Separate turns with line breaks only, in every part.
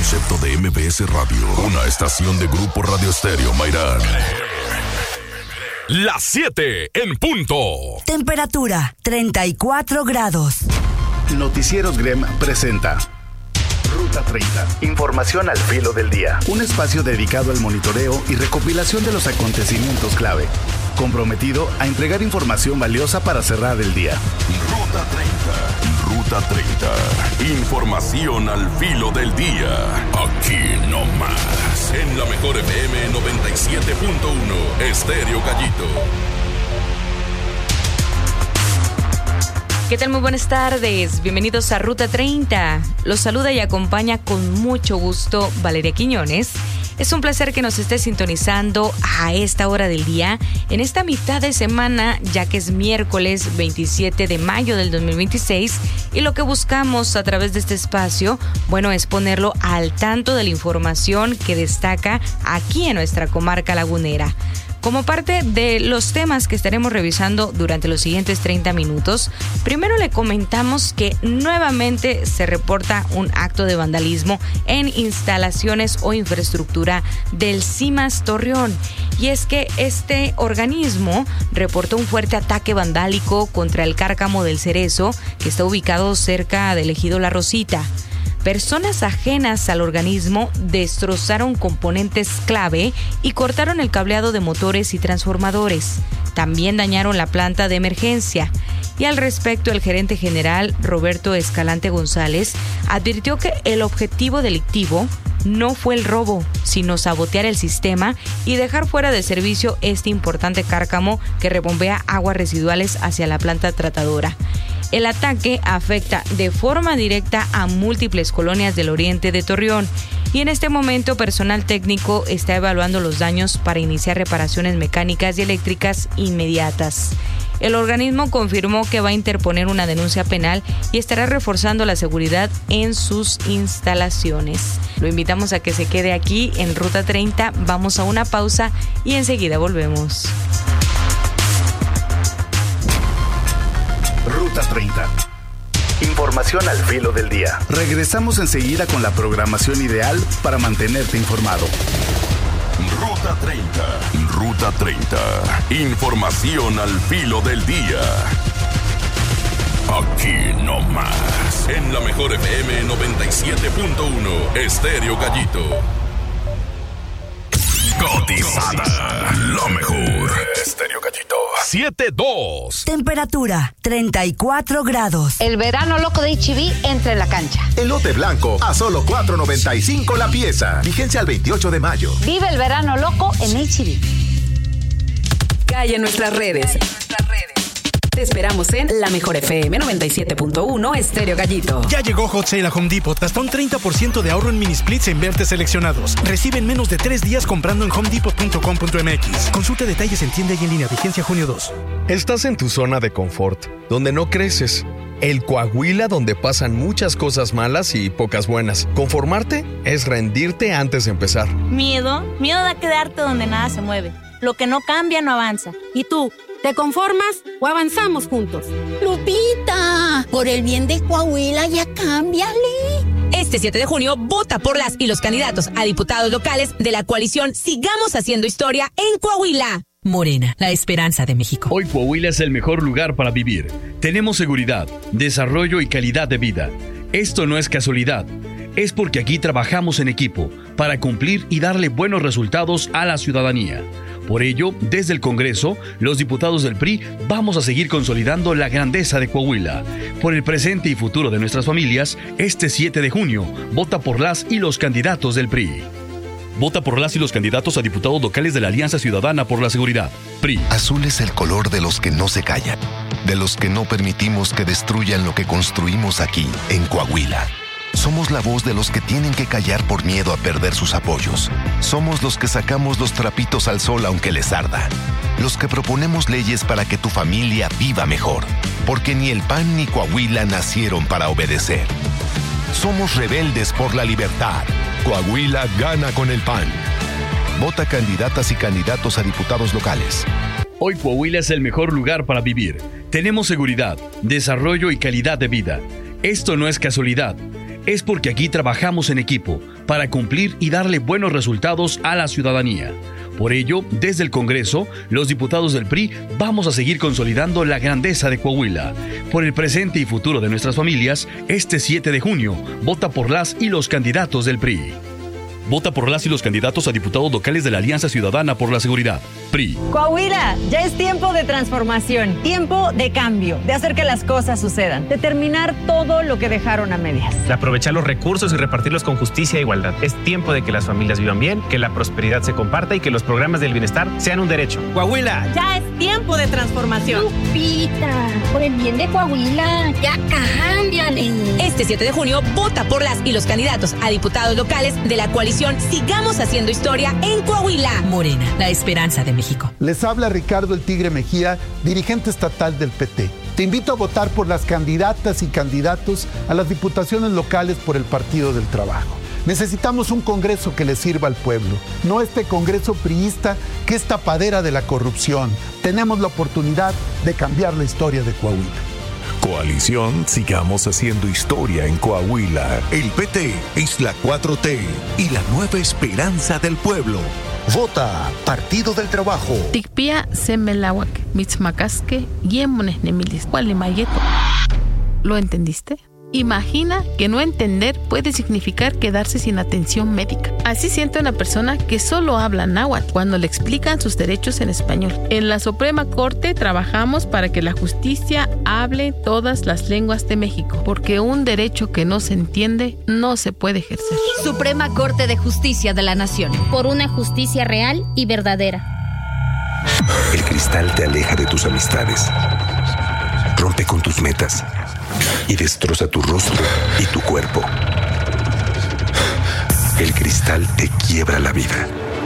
concepto de MBS Radio, una estación de Grupo Radio Estéreo Mairán. Las 7 en punto.
Temperatura 34 grados.
Noticieros Grem presenta Ruta 30. Información al filo del día. Un espacio dedicado al monitoreo y recopilación de los acontecimientos clave. Comprometido a entregar información valiosa para cerrar el día.
Ruta 30. Ruta 30. Información al filo del día. Aquí nomás. En la mejor FM 97.1. Estéreo Gallito.
¿Qué tal? Muy buenas tardes. Bienvenidos a Ruta 30. Los saluda y acompaña con mucho gusto Valeria Quiñones. Es un placer que nos esté sintonizando a esta hora del día, en esta mitad de semana, ya que es miércoles 27 de mayo del 2026, y lo que buscamos a través de este espacio, bueno, es ponerlo al tanto de la información que destaca aquí en nuestra comarca lagunera. Como parte de los temas que estaremos revisando durante los siguientes 30 minutos, primero le comentamos que nuevamente se reporta un acto de vandalismo en instalaciones o infraestructura del CIMAS Torreón. Y es que este organismo reportó un fuerte ataque vandálico contra el Cárcamo del Cerezo, que está ubicado cerca del ejido La Rosita. Personas ajenas al organismo destrozaron componentes clave y cortaron el cableado de motores y transformadores. También dañaron la planta de emergencia. Y al respecto, el gerente general Roberto Escalante González advirtió que el objetivo delictivo no fue el robo, sino sabotear el sistema y dejar fuera de servicio este importante cárcamo que rebombea aguas residuales hacia la planta tratadora. El ataque afecta de forma directa a múltiples colonias del oriente de Torreón y en este momento personal técnico está evaluando los daños para iniciar reparaciones mecánicas y eléctricas inmediatas. El organismo confirmó que va a interponer una denuncia penal y estará reforzando la seguridad en sus instalaciones. Lo invitamos a que se quede aquí en Ruta 30. Vamos a una pausa y enseguida volvemos.
Ruta 30. Información al filo del día. Regresamos enseguida con la programación ideal para mantenerte informado.
Ruta 30. Ruta 30. Información al filo del día. Aquí nomás. En la mejor FM 97.1. Estéreo Gallito. Cotizada. Lo mejor. Estéreo Gallito. 7-2.
Temperatura 34 grados.
El verano loco de H-E-B entra en la cancha.
Elote blanco a solo $4.95 la pieza. Vigencia al 28 de mayo.
Vive el verano loco en H-E-B.
Cae en nuestras redes. Te esperamos en La Mejor FM 97.1 Estéreo Gallito.
Ya llegó Hot Sale a Home Depot. Hasta un 30% de ahorro en mini splits en vertes seleccionados. Recibe en menos de 3 días comprando en homedepot.com.mx. Consulta detalles en tienda y en línea. Vigencia junio 2.
Estás en tu zona de confort, donde no creces. El Coahuila, donde pasan muchas cosas malas y pocas buenas. Conformarte es rendirte antes de empezar.
Miedo da quedarte donde nada se mueve. Lo que no cambia no avanza. ¿Y tú? ¿Te conformas o avanzamos juntos?
Lupita, por el bien de Coahuila ya cámbiale.
Este 7 de junio, vota por las y los candidatos a diputados locales de la coalición Sigamos Haciendo Historia en Coahuila. Morena, la esperanza de México.
Hoy Coahuila es el mejor lugar para vivir. Tenemos seguridad, desarrollo y calidad de vida. Esto no es casualidad. Es porque aquí trabajamos en equipo para cumplir y darle buenos resultados a la ciudadanía. Por ello, desde el Congreso, los diputados del PRI vamos a seguir consolidando la grandeza de Coahuila. Por el presente y futuro de nuestras familias, este 7 de junio, vota por las y los candidatos del PRI. Vota por las y los candidatos a diputados locales de la Alianza Ciudadana por la Seguridad. PRI.
Azul es el color de los que no se callan, de los que no permitimos que destruyan lo que construimos aquí, en Coahuila. Somos la voz de los que tienen que callar por miedo a perder sus apoyos. Somos los que sacamos los trapitos al sol aunque les arda. Los que proponemos leyes para que tu familia viva mejor. Porque ni el PAN ni Coahuila nacieron para obedecer. Somos rebeldes por la libertad. Coahuila gana con el PAN. Vota candidatas y candidatos a diputados locales.
Hoy Coahuila es el mejor lugar para vivir. Tenemos seguridad, desarrollo y calidad de vida. Esto no es casualidad. Es porque aquí trabajamos en equipo para cumplir y darle buenos resultados a la ciudadanía. Por ello, desde el Congreso, los diputados del PRI vamos a seguir consolidando la grandeza de Coahuila. Por el presente y futuro de nuestras familias, este 7 de junio, vota por las y los candidatos del PRI. Vota por las y los candidatos a diputados locales de la Alianza Ciudadana por la Seguridad, PRI.
Coahuila, ya es tiempo de transformación, tiempo de cambio, de hacer que las cosas sucedan, de terminar todo lo que dejaron a medias.
De aprovechar los recursos y repartirlos con justicia e igualdad. Es tiempo de que las familias vivan bien, que la prosperidad se comparta y que los programas del bienestar sean un derecho. Coahuila.
Ya es tiempo de transformación.
Lupita, por el bien de Coahuila, ya cámbiale.
Este 7 de junio, vota por las y los candidatos a diputados locales de la coalición Sigamos Haciendo Historia en Coahuila. Morena, la esperanza de México.
Les habla Ricardo El Tigre Mejía, dirigente estatal del PT. Te invito a votar por las candidatas y candidatos a las diputaciones locales por el Partido del Trabajo. Necesitamos un Congreso que le sirva al pueblo, no este Congreso priista que es tapadera de la corrupción. Tenemos la oportunidad de cambiar la historia de Coahuila.
Coalición Sigamos Haciendo Historia en Coahuila. El PT es la 4T y la nueva esperanza del pueblo. Vota Partido del Trabajo.
Tikpia semelawak, mitzmacasque, yemones nemilis, mayeto. ¿Lo entendiste? Imagina que no entender puede significar quedarse sin atención médica. Así siente una persona que solo habla náhuatl cuando le explican sus derechos en español. En la Suprema Corte trabajamos para que la justicia hable todas las lenguas de México, porque un derecho que no se entiende no se puede ejercer.
Suprema Corte de Justicia de la Nación. Por una justicia real y verdadera.
El cristal te aleja de tus amistades, rompe con tus metas y destroza tu rostro y tu cuerpo. El cristal te quiebra la vida.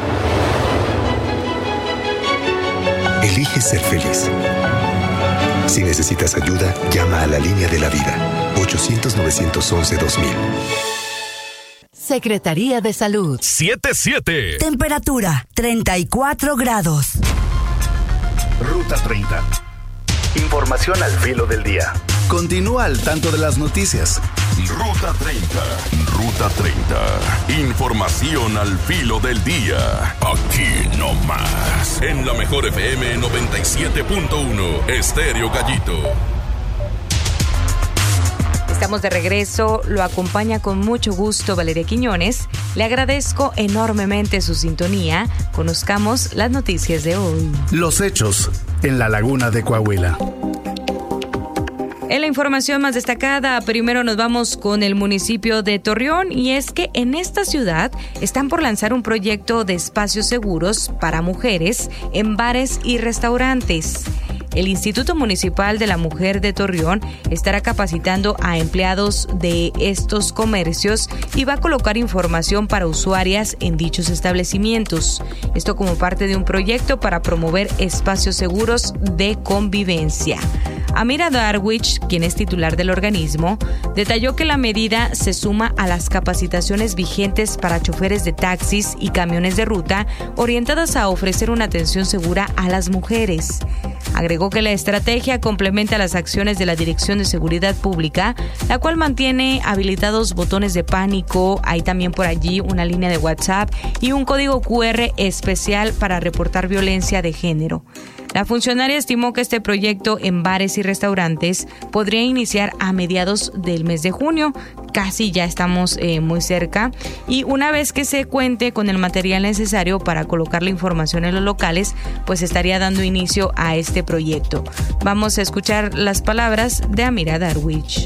Elige ser feliz. Si necesitas ayuda, llama a la línea de la vida. 800-911-2000.
Secretaría de Salud.
7-7.
Temperatura 34 grados.
Ruta 30. Información al filo del día. Continúa al tanto de las noticias.
Ruta 30. Ruta 30. Información al filo del día. Aquí no más. En la mejor FM 97.1. Estéreo Gallito.
Estamos de regreso, lo acompaña con mucho gusto Valeria Quiñones. Le agradezco enormemente su sintonía. Conozcamos las noticias de hoy.
Los hechos en la laguna de Coahuila.
En la información más destacada, primero nos vamos con el municipio de Torreón, y es que en esta ciudad están por lanzar un proyecto de espacios seguros para mujeres en bares y restaurantes. El Instituto Municipal de la Mujer de Torreón estará capacitando a empleados de estos comercios y va a colocar información para usuarias en dichos establecimientos. Esto como parte de un proyecto para promover espacios seguros de convivencia. Amira Darwich, quien es titular del organismo, detalló que la medida se suma a las capacitaciones vigentes para choferes de taxis y camiones de ruta orientadas a ofrecer una atención segura a las mujeres. Agregó que la estrategia complementa las acciones de la Dirección de Seguridad Pública, la cual mantiene habilitados botones de pánico, hay también por allí una línea de WhatsApp y un código QR especial para reportar violencia de género. La funcionaria estimó que este proyecto en bares y restaurantes podría iniciar a mediados del mes de junio. Casi ya estamos muy cerca. Y una vez que se cuente con el material necesario para colocar la información en los locales, pues estaría dando inicio a este proyecto. Vamos a escuchar las palabras de Amira Darwich.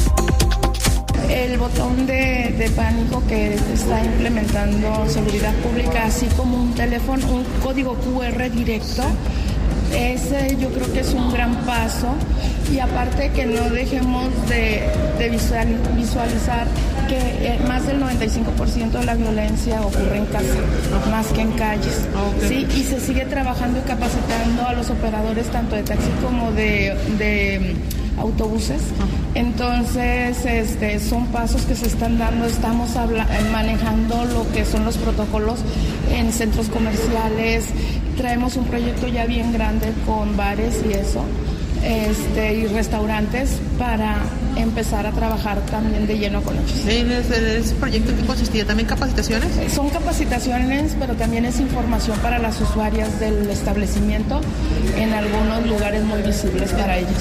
El botón de pánico que está implementando Seguridad Pública, así como un teléfono, un código QR directo. Ese yo creo que es un gran paso, y aparte que no dejemos de visualizar que más del 95% de la violencia ocurre en casa, más que en calles. ¿Sí? Y se sigue trabajando y capacitando a los operadores tanto de taxi como de autobuses. Entonces son pasos que se están dando. Estamos manejando lo que son los protocolos en centros comerciales. Traemos un proyecto ya bien grande con bares y eso. y restaurantes para empezar a trabajar también de lleno con ellos.
¿En ese proyecto qué consistía? ¿También capacitaciones?
Son capacitaciones, pero también es información para las usuarias del establecimiento en algunos lugares muy visibles para ellos.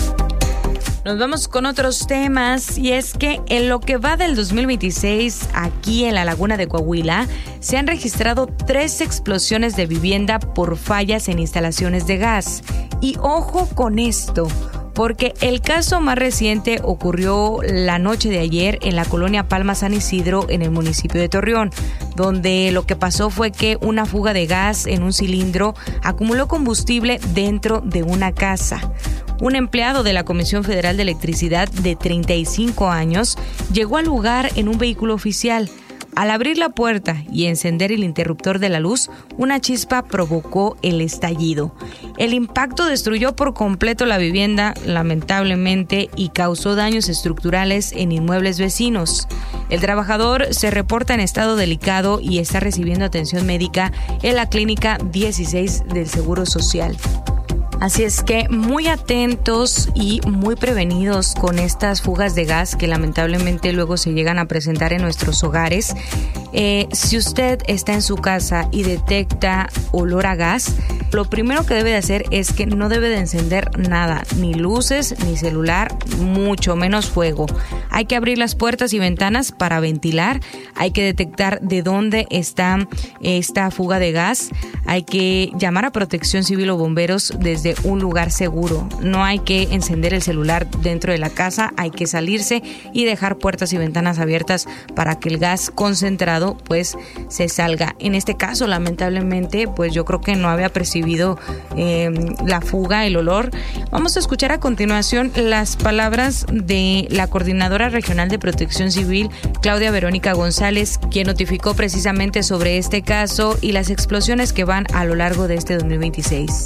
Nos vamos con otros temas, y es que en lo que va del 2026, aquí en la Laguna de Coahuila, se han registrado 3 explosiones de vivienda por fallas en instalaciones de gas. Y ojo con esto, porque el caso más reciente ocurrió la noche de ayer en la colonia Palma San Isidro, en el municipio de Torreón, donde lo que pasó fue que una fuga de gas en un cilindro acumuló combustible dentro de una casa. Un empleado de la Comisión Federal de Electricidad de 35 años llegó al lugar en un vehículo oficial. Al abrir la puerta y encender el interruptor de la luz, una chispa provocó el estallido. El impacto destruyó por completo la vivienda, lamentablemente, y causó daños estructurales en inmuebles vecinos. El trabajador se reporta en estado delicado y está recibiendo atención médica en la Clínica 16 del Seguro Social. Así es que muy atentos y muy prevenidos con estas fugas de gas que lamentablemente luego se llegan a presentar en nuestros hogares. Si usted está en su casa y detecta olor a gas, lo primero que debe de hacer es que no debe de encender nada, ni luces, ni celular, mucho menos fuego. Hay que abrir las puertas y ventanas para ventilar, hay que detectar de dónde está esta fuga de gas, hay que llamar a Protección Civil o bomberos desde un lugar seguro. No hay que encender el celular dentro de la casa, hay que salirse y dejar puertas y ventanas abiertas para que el gas concentrado pues se salga. En este caso, lamentablemente, pues yo creo que no había percibido la fuga, el olor. Vamos a escuchar a continuación las palabras de la Coordinadora Regional de Protección Civil, Claudia Verónica González, quien notificó precisamente sobre este caso y las explosiones que van a lo largo de este 2026.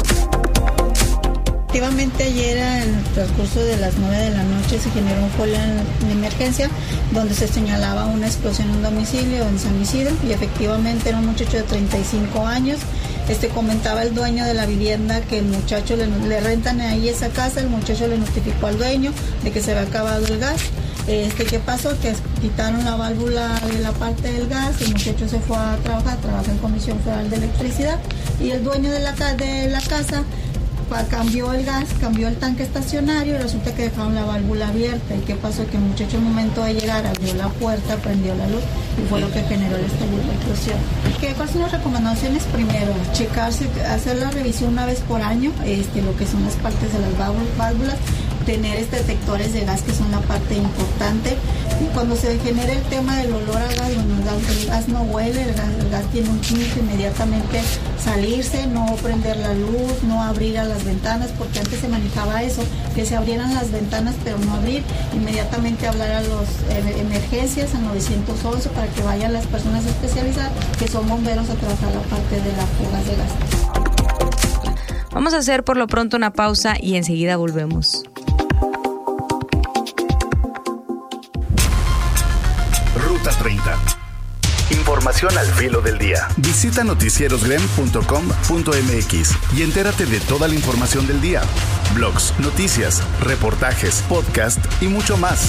Efectivamente, ayer en el transcurso de las 9 de la noche se generó un folio en emergencia donde se señalaba una explosión en un domicilio en San Isidro, y efectivamente era un muchacho de 35 años. Comentaba el dueño de la vivienda que el muchacho le rentan ahí esa casa, el muchacho le notificó al dueño de que se había acabado el gas. ¿Qué pasó? Que quitaron la válvula de la parte del gas, el muchacho se fue a trabaja en Comisión Federal de Electricidad, y el dueño de la casa cambió el gas, cambió el tanque estacionario, y resulta que dejaron la válvula abierta. ¿Y qué pasó? Que el muchacho, al momento de llegar, abrió la puerta, prendió la luz, y fue lo que generó el estallido de la explosión. ¿Cuáles son las recomendaciones? Primero, checarse, hacer la revisión una vez por año, lo que son las partes de las válvulas, tener detectores de gas, que son la parte importante. Y cuando se genera el tema del olor a gas, el gas no huele, el gas tiene un químico, inmediatamente salirse, no prender la luz, no abrir a las ventanas, porque antes se manejaba eso, que se abrieran las ventanas pero no abrir, inmediatamente hablar a los emergencias, al 911, para que vayan las personas especializadas, que son bomberos, a trabajar la parte de las fugas de gas.
Vamos a hacer por lo pronto una pausa y enseguida volvemos.
Ruta 30. Información al filo del día. Visita noticierosgrem.com.mx y entérate de toda la información del día. Blogs, noticias, reportajes, podcast y mucho más.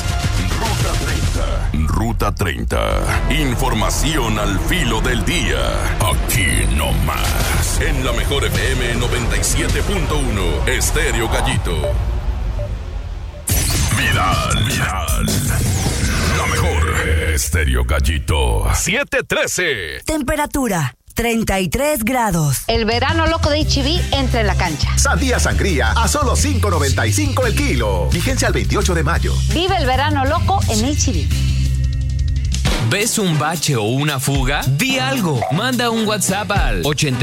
Ruta 30. Información al filo del día. Aquí no más. En la mejor FM 97.1 Estéreo Gallito. Vidal. La mejor. Estéreo Gallito. 713.
Temperatura 33 grados.
El verano loco de H-E-B entra en la cancha.
Sandía sangría a solo $5.95 el kilo. Vigencia al 28 de mayo.
Vive el verano loco en H-E-B.
¿Ves un bache o una fuga? Di algo. Manda un WhatsApp al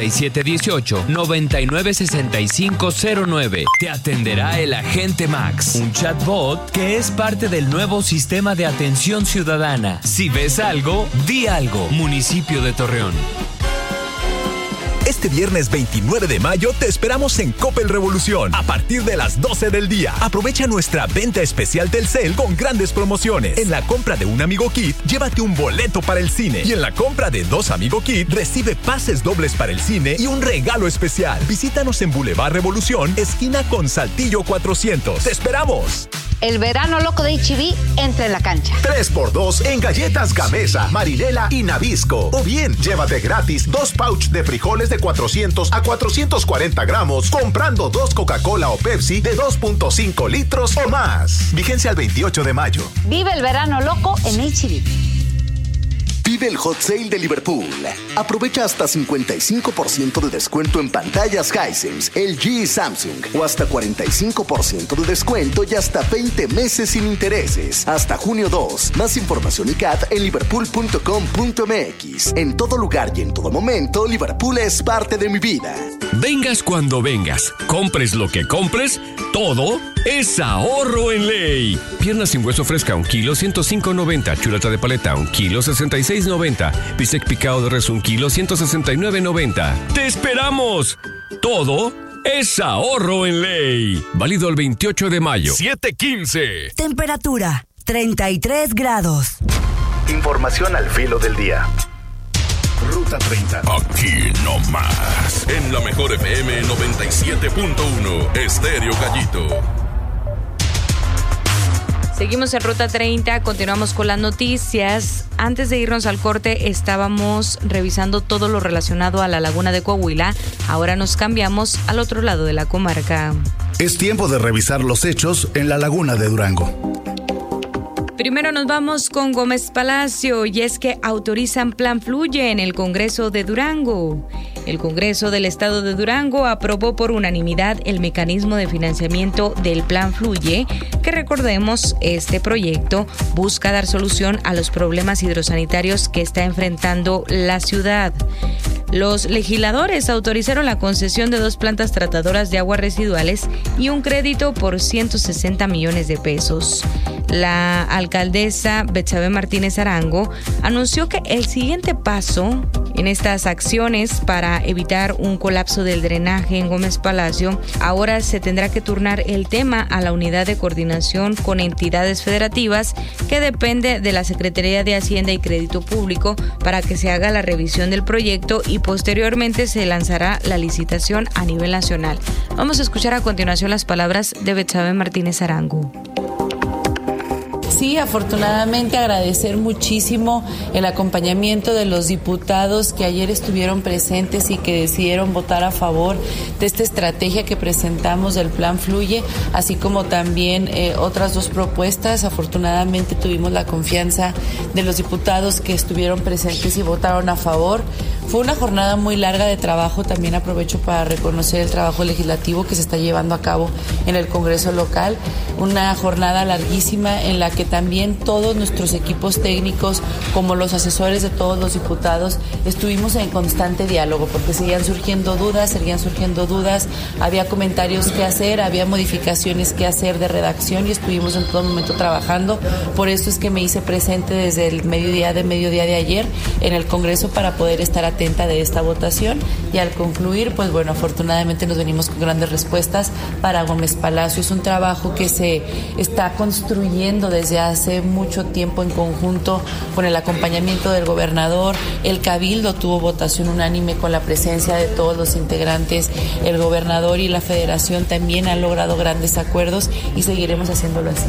8718-996509. Te atenderá el agente Max, un chatbot que es parte del nuevo sistema de atención ciudadana. Si ves algo, di algo. Municipio de Torreón.
Este viernes 29 de mayo te esperamos en Coppel Revolución a partir de las 12 del día. Aprovecha nuestra venta especial Telcel con grandes promociones. En la compra de un Amigo Kit, llévate un boleto para el cine. Y en la compra de 2 Amigo Kit, recibe pases dobles para el cine y un regalo especial. Visítanos en Boulevard Revolución, esquina con Saltillo 400. ¡Te esperamos!
El verano loco de H-E-B entra en la cancha.
3x2 en galletas Gamesa, Marinela y Nabisco. O bien, llévate gratis 2 pouch de frijoles de 400 a 440 gramos comprando 2 Coca-Cola o Pepsi de 2.5 litros o más. Vigencia al 28 de mayo.
Vive el verano loco en H-E-B.
Vive el Hot Sale de Liverpool. Aprovecha hasta 55% de descuento en pantallas Hisense, LG y Samsung. O hasta 45% de descuento y hasta 20 meses sin intereses. Hasta junio 2. Más información y CAT en liverpool.com.mx. En todo lugar y en todo momento, Liverpool es parte de mi vida.
Vengas cuando vengas, compres lo que compres, todo es ahorro en ley. Pierna sin hueso fresca, 1 kilo, 105.90. Chuleta de paleta, 1 kilo, 66.90. Bistec picado de res, 1 kilo, 169.90. ¡Te esperamos! Todo es ahorro en ley. Válido el 28 de mayo.
7:15.
Temperatura, 33 grados.
Información al filo del día. Ruta 30.
Aquí no más. En la mejor FM 97.1, Estéreo Gallito.
Seguimos en Ruta 30, continuamos con las noticias. Antes de irnos al corte, estábamos revisando todo lo relacionado a la laguna de Coahuila. Ahora nos cambiamos al otro lado de la comarca.
Es tiempo de revisar los hechos en la laguna de Durango.
Primero nos vamos con Gómez Palacio, y es que autorizan Plan Fluye en el Congreso de Durango. El Congreso del Estado de Durango aprobó por unanimidad el mecanismo de financiamiento del Plan Fluye, que recordemos, este proyecto busca dar solución a los problemas hidrosanitarios que está enfrentando la ciudad. Los legisladores autorizaron la concesión de 2 plantas tratadoras de aguas residuales y un crédito por 160 millones de pesos. La alcaldesa Betsabe Martínez Arango anunció que el siguiente paso en estas acciones para evitar un colapso del drenaje en Gómez Palacio, ahora se tendrá que turnar el tema a la unidad de coordinación con entidades federativas que depende de la Secretaría de Hacienda y Crédito Público para que se haga la revisión del proyecto y posteriormente se lanzará la licitación a nivel nacional. Vamos a escuchar a continuación las palabras de Betsabe Martínez Arango.
Sí, afortunadamente agradecer muchísimo el acompañamiento de los diputados que ayer estuvieron presentes y que decidieron votar a favor de esta estrategia que presentamos del Plan Fluye, así como también otras 2 propuestas. Afortunadamente tuvimos la confianza de los diputados que estuvieron presentes y votaron a favor. Fue una jornada muy larga de trabajo, también aprovecho para reconocer el trabajo legislativo que se está llevando a cabo en el Congreso local, una jornada larguísima en la que también todos nuestros equipos técnicos, como los asesores de todos los diputados, estuvimos en constante diálogo, porque seguían surgiendo dudas, había comentarios que hacer, había modificaciones que hacer de redacción y estuvimos en todo momento trabajando. Por eso es que me hice presente desde el mediodía de ayer en el Congreso para poder estar atenta de esta votación, y al concluir, pues bueno, afortunadamente nos venimos con grandes respuestas para Gómez Palacio. Es un trabajo que se está construyendo desde hace mucho tiempo en conjunto con el acompañamiento del gobernador. El Cabildo tuvo votación unánime con la presencia de todos los integrantes. El gobernador y la federación también han logrado grandes acuerdos y seguiremos haciéndolo así.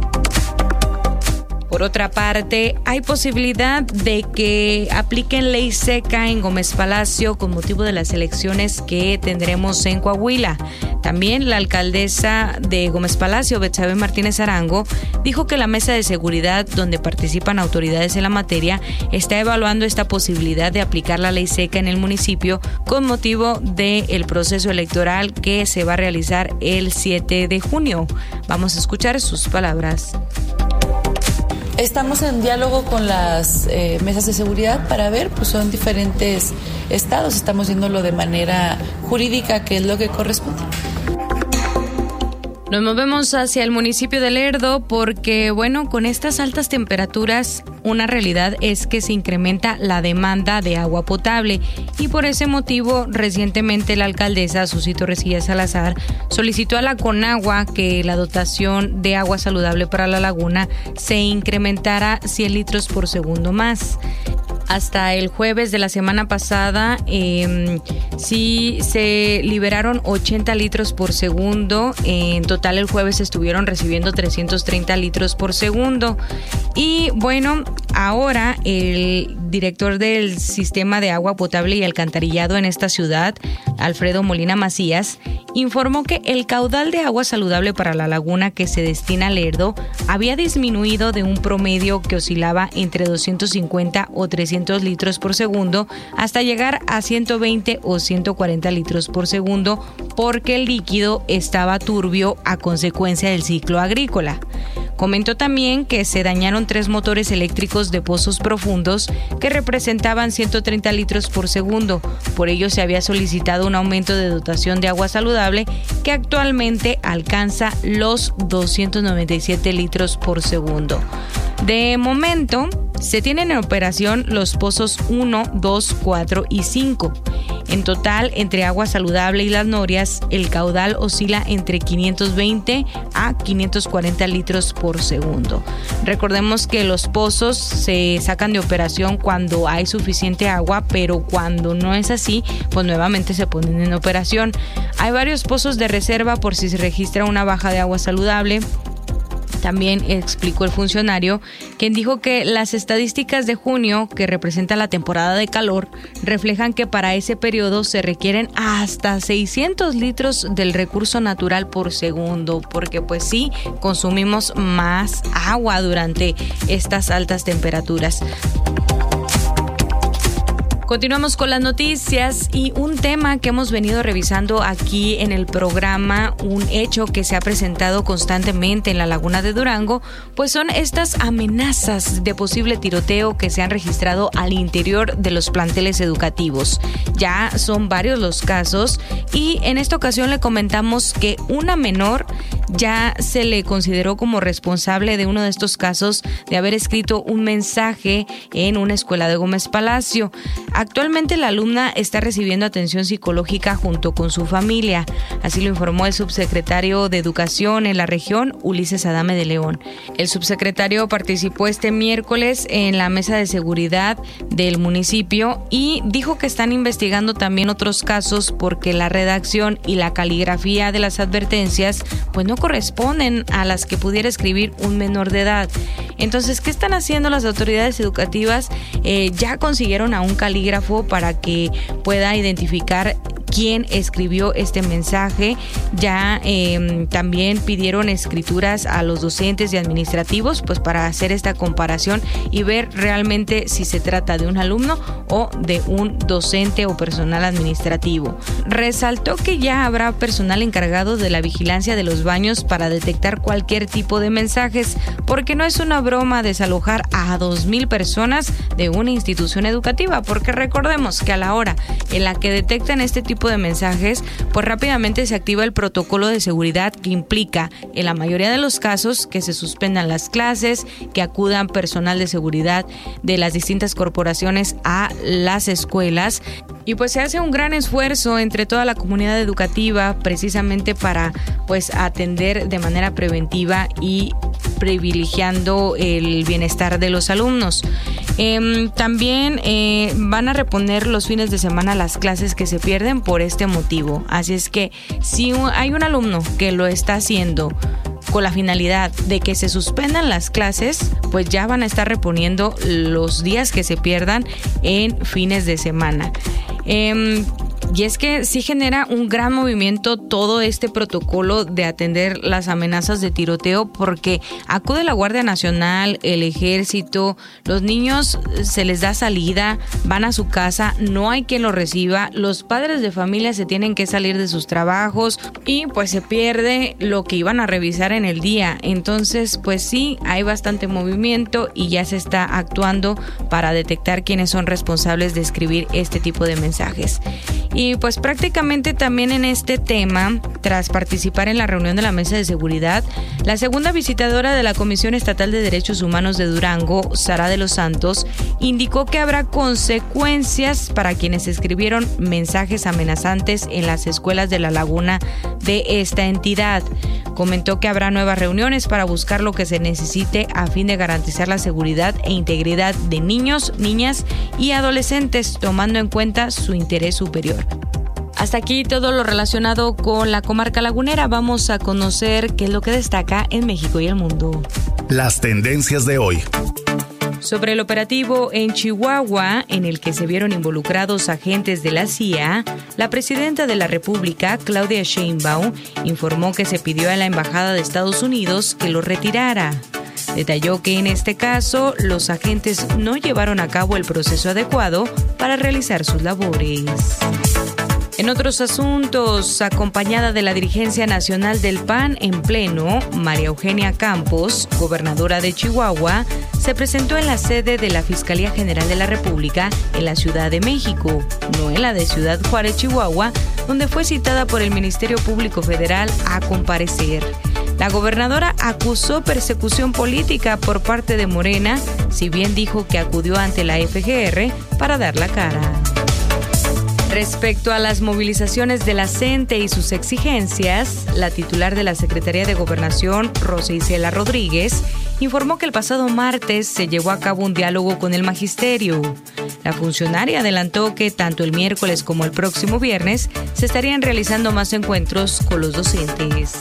Por otra parte, hay posibilidad de que apliquen ley seca en Gómez Palacio con motivo de las elecciones que tendremos en Coahuila. También la alcaldesa de Gómez Palacio, Betsabe Martínez Arango, dijo que la mesa de seguridad, donde participan autoridades en la materia, está evaluando esta posibilidad de aplicar la ley seca en el municipio con motivo del proceso electoral que se va a realizar el 7 de junio. Vamos a escuchar sus palabras.
Estamos en diálogo con las mesas de seguridad para ver, pues son diferentes estados, estamos viéndolo de manera jurídica, que es lo que corresponde.
Nos movemos hacia el municipio de Lerdo porque, bueno, con estas altas temperaturas, una realidad es que se incrementa la demanda de agua potable y por ese motivo, recientemente la alcaldesa Susi Torrecilla Salazar solicitó a la Conagua que la dotación de agua saludable para la laguna se incrementara 100 litros por segundo más. Hasta el jueves de la semana pasada, sí se liberaron 80 litros por segundo. En total, el jueves estuvieron recibiendo 330 litros por segundo. Y bueno, ahora el director del sistema de agua potable y alcantarillado en esta ciudad, Alfredo Molina Macías, informó que el caudal de agua saludable para la laguna que se destina a Lerdo había disminuido de un promedio que oscilaba entre 250 o 300 litros por segundo hasta llegar a 120 o 140 litros por segundo porque el líquido estaba turbio a consecuencia del ciclo agrícola. Comentó también que se dañaron 3 motores eléctricos de pozos profundos que representaban 130 litros por segundo. Por ello se había solicitado un aumento de dotación de agua saludable que actualmente alcanza los 297 litros por segundo. De momento, se tienen en operación los pozos 1, 2, 4 y 5. En total, entre agua saludable y las norias, el caudal oscila entre 520 a 540 litros por segundo. Recordemos que los pozos se sacan de operación cuando hay suficiente agua, pero cuando no es así, pues nuevamente se ponen en operación. Hay varios pozos de reserva por si se registra una baja de agua saludable. También explicó el funcionario, quien dijo que las estadísticas de junio, que representa la temporada de calor, reflejan que para ese periodo se requieren hasta 600 litros del recurso natural por segundo, porque pues sí, consumimos más agua durante estas altas temperaturas. Continuamos con las noticias y un tema que hemos venido revisando aquí en el programa, un hecho que se ha presentado constantemente en la Laguna de Durango, pues son estas amenazas de posible tiroteo que se han registrado al interior de los planteles educativos. Ya son varios los casos y en esta ocasión le comentamos que una menor ya se le consideró como responsable de uno de estos casos de haber escrito un mensaje en una escuela de Gómez Palacio. Actualmente la alumna está recibiendo atención psicológica junto con su familia, así lo informó el subsecretario de Educación en la región, Ulises Adame de León. El subsecretario participó este miércoles en la mesa de seguridad del municipio y dijo que están investigando también otros casos porque la redacción y la caligrafía de las advertencias pues no corresponden a las que pudiera escribir un menor de edad. Entonces, ¿qué están haciendo las autoridades educativas? Ya consiguieron a un calígrafo para que pueda identificar quién escribió este mensaje. Ya también pidieron escrituras a los docentes y administrativos pues para hacer esta comparación y ver realmente si se trata de un alumno o de un docente o personal administrativo. Resaltó que ya habrá personal encargado de la vigilancia de los baños para detectar cualquier tipo de mensajes, porque no es una broma desalojar a 2,000 personas de una institución educativa, porque recordemos que a la hora en la que detectan este tipo de mensajes, pues rápidamente se activa el protocolo de seguridad que implica, en la mayoría de los casos, que se suspendan las clases, que acudan personal de seguridad de las distintas corporaciones a las escuelas y pues se hace un gran esfuerzo entre toda la comunidad educativa precisamente para pues atender de manera preventiva y privilegiando el bienestar de los alumnos. También van a reponer los fines de semana las clases que se pierden por este motivo. Así es que si hay un alumno que lo está haciendo con la finalidad de que se suspendan las clases, pues ya van a estar reponiendo los días que se pierdan en fines de semana. Y es que sí genera un gran movimiento todo este protocolo de atender las amenazas de tiroteo, porque acude la Guardia Nacional, el Ejército, los niños se les da salida, van a su casa, no hay quien los reciba, los padres de familia se tienen que salir de sus trabajos y pues se pierde lo que iban a revisar en el día. Entonces pues sí, hay bastante movimiento y ya se está actuando para detectar quiénes son responsables de escribir este tipo de mensajes. Y pues prácticamente también en este tema, tras participar en la reunión de la Mesa de Seguridad, la segunda visitadora de la Comisión Estatal de Derechos Humanos de Durango, Sara de los Santos, indicó que habrá consecuencias para quienes escribieron mensajes amenazantes en las escuelas de La Laguna de esta entidad. Comentó que habrá nuevas reuniones para buscar lo que se necesite a fin de garantizar la seguridad e integridad de niños, niñas y adolescentes, tomando en cuenta su interés superior. Hasta aquí todo lo relacionado con la comarca lagunera. Vamos a conocer qué es lo que destaca en México y el mundo.
Las tendencias de hoy.
Sobre el operativo en Chihuahua, en el que se vieron involucrados agentes de la CIA, la presidenta de la República, Claudia Sheinbaum, informó que se pidió a la Embajada de Estados Unidos que lo retirara. Detalló que en este caso, los agentes no llevaron a cabo el proceso adecuado para realizar sus labores. En otros asuntos, acompañada de la dirigencia nacional del PAN en pleno, María Eugenia Campos, gobernadora de Chihuahua, se presentó en la sede de la Fiscalía General de la República en la Ciudad de México, no en la de Ciudad Juárez, Chihuahua, donde fue citada por el Ministerio Público Federal a comparecer. La gobernadora acusó persecución política por parte de Morena, si bien dijo que acudió ante la FGR para dar la cara. Respecto a las movilizaciones de la CENTE y sus exigencias, la titular de la Secretaría de Gobernación, Rosa Isela Rodríguez, informó que el pasado martes se llevó a cabo un diálogo con el magisterio. La funcionaria adelantó que tanto el miércoles como el próximo viernes se estarían realizando más encuentros con los docentes.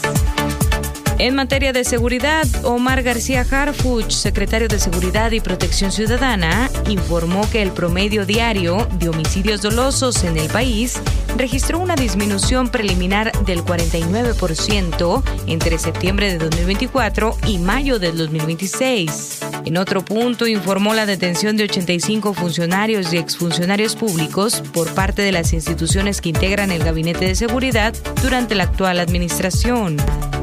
En materia de seguridad, Omar García Harfuch, secretario de Seguridad y Protección Ciudadana, informó que el promedio diario de homicidios dolosos en el país registró una disminución preliminar del 49% entre septiembre de 2024 y mayo del 2026. En otro punto, informó la detención de 85 funcionarios y exfuncionarios públicos por parte de las instituciones que integran el Gabinete de Seguridad durante la actual administración.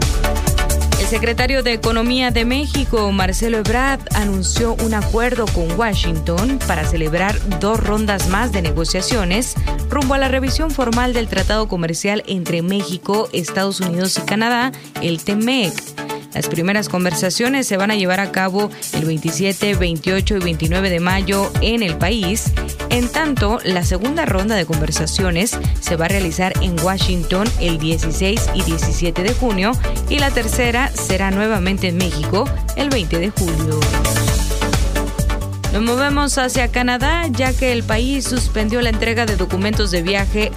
El secretario de Economía de México, Marcelo Ebrard, anunció un acuerdo con Washington para celebrar 2 rondas más de negociaciones rumbo a la revisión formal del Tratado Comercial entre México, Estados Unidos y Canadá, el TEMEC. Las primeras conversaciones se van a llevar a cabo el 27, 28 y 29 de mayo en el país. En tanto, la segunda ronda de conversaciones se va a realizar en Washington el 16 y 17 de junio y la tercera será nuevamente en México el 20 de julio. Nos movemos hacia Canadá, ya que el país suspendió la entrega de documentos de viaje